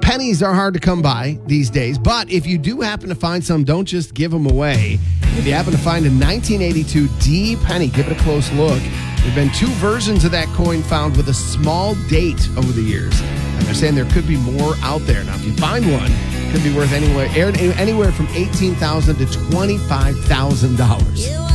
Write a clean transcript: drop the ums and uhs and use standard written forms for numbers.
pennies are hard to come by these days, but if you do happen to find some, don't just give them away. If you happen to find a 1982 D penny, give it a close look. There have been two versions of that coin found with a small date over the years. And they're saying there could be more out there. Now, if you find one, it could be worth anywhere from $18,000 to $25,000.